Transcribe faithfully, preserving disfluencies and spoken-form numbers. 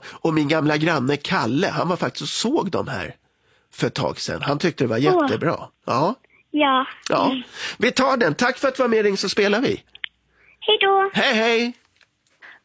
och min gamla granne Kalle, han var faktiskt och såg de här för ett tag sedan. Han tyckte det var jättebra. Ja. Ja. Ja. Vi tar den. Tack för att du var med, Ring så spelar vi. Hej då. Hej hej.